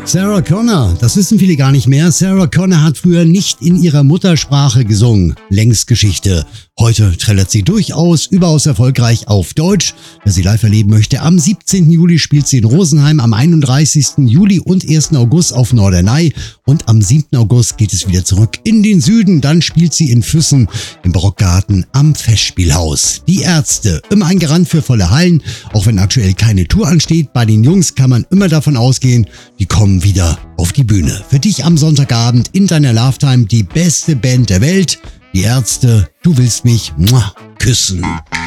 Sarah Connor, das wissen viele gar nicht mehr. Sarah Connor hat früher nicht in ihrer Muttersprache gesungen. Längst Geschichte. Heute trällert sie durchaus überaus erfolgreich auf Deutsch. Wer sie live erleben möchte, am 17. Juli spielt sie in Rosenheim, am 31. Juli und 1. August auf Norderney und am 7. August geht es wieder zurück in den Süden. Dann spielt sie in Füssen im Barockgarten am Festspielhaus. Die Ärzte, immer ein Garant für volle Hallen, auch wenn aktuell keine Tour ansteht. Bei den Jungs kann man immer davon ausgehen, die kommen wieder auf die Bühne. Für dich am Sonntagabend in deiner Lovetime die beste Band der Welt. Die Ärzte, du willst mich küssen.